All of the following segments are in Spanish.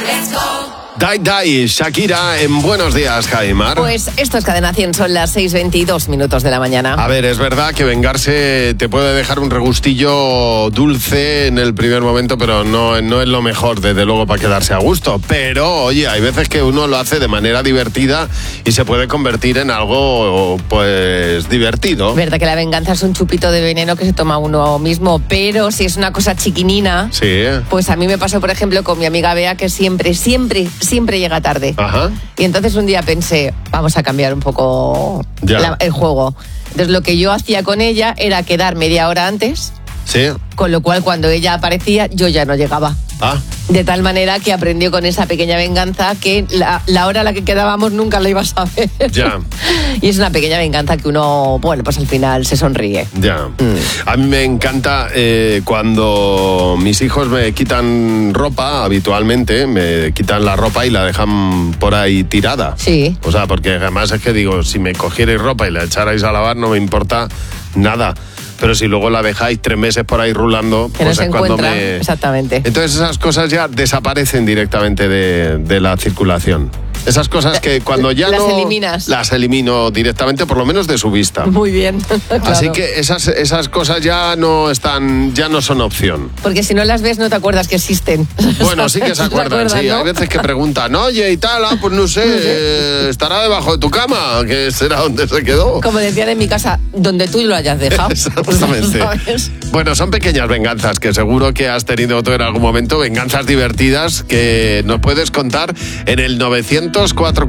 Dai Dai, Shakira en Buenos Días, Jaimar. Pues esto es Cadena 100, son las 6:22 de la mañana. A ver, es verdad que vengarse te puede dejar un regustillo dulce en el primer momento, pero no es lo mejor, desde luego, para quedarse a gusto. Pero, oye, hay veces que uno lo hace de manera divertida y se puede convertir en algo, pues, divertido. Verdad que la venganza es un chupito de veneno que se toma uno mismo, pero si es una cosa chiquinina, Sí. pues a mí me pasó, por ejemplo, con mi amiga Bea, que siempre llega tarde. Ajá. Y entonces un día pensé, vamos a cambiar un poco el juego. Entonces lo que yo hacía con ella era quedar media hora antes, Sí. con lo cual cuando ella aparecía yo ya no llegaba. Ah. De tal manera que aprendió con esa pequeña venganza que la hora a la que quedábamos nunca la iba a saber. Ya. Y es una pequeña venganza que uno, bueno, pues al final se sonríe. Ya. A mí me encanta cuando mis hijos me quitan ropa, habitualmente, me quitan la ropa y la dejan por ahí tirada. Sí. O sea, porque además es que digo, si me cogierais ropa y la echarais a lavar no me importa nada. Pero si luego la dejáis 3 meses por ahí rulando, Que pues no se es cuando encuentra. Exactamente. Entonces esas cosas ya desaparecen directamente de la circulación. Esas cosas que cuando ya las no... eliminas. Las elimino directamente, por lo menos de su vista. Muy bien. Claro. Así que esas cosas ya no son opción. Porque si no las ves no te acuerdas que existen. Bueno, sí que se acuerdan, sí. ¿no? Hay veces que preguntan, oye, y tal, pues no sé, estará debajo de tu cama, que será donde se quedó. Como decían en mi casa, donde tú lo hayas dejado. Exactamente. ¿Sabes? Bueno, son pequeñas venganzas que seguro que has tenido tú en algún momento, venganzas divertidas que nos puedes contar en el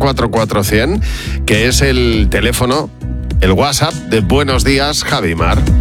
900-444-100, que es el teléfono, el WhatsApp de Buenos Días, Javimar.